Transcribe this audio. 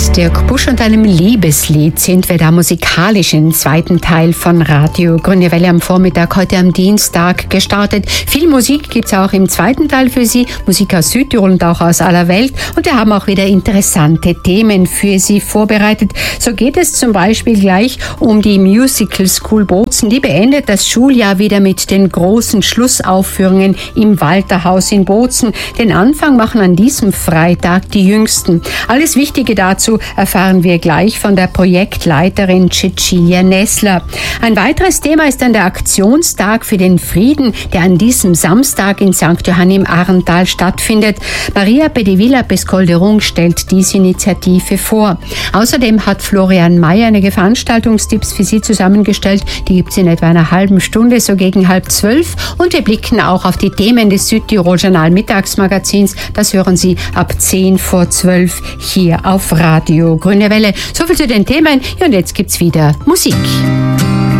Mit Dirk Busch und einem Liebeslied sind wir da musikalisch im zweiten Teil von Radio Grüne Welle am Vormittag, heute am Dienstag gestartet. Viel Musik gibt's auch im zweiten Teil für Sie, Musik aus Südtirol und auch aus aller Welt. Und wir haben auch wieder interessante Themen für Sie vorbereitet. So geht es zum Beispiel gleich um die Musical School Bozen. Die beendet das Schuljahr wieder mit den großen Schlussaufführungen im Walterhaus in Bozen. Den Anfang machen an diesem Freitag die Jüngsten. Alles Wichtige dazu erfahren wir gleich von der Projektleiterin Cecilia Nessler. Ein weiteres Thema ist dann der Aktionstag für den Frieden, der an diesem Samstag in St. Johann im Ahrntal stattfindet. Maria Bedevilla Pescolderung stellt diese Initiative vor. Außerdem hat Florian Mayer einige Veranstaltungstipps für Sie zusammengestellt. Die gibt es in etwa einer halben Stunde, so gegen 11:30. Und wir blicken auch auf die Themen des Südtirol Journal Mittagsmagazins. Das hören Sie ab 10:10 hier auf Radio Grüne Welle. So viel zu den Themen. Ja, und jetzt gibt's wieder Musik.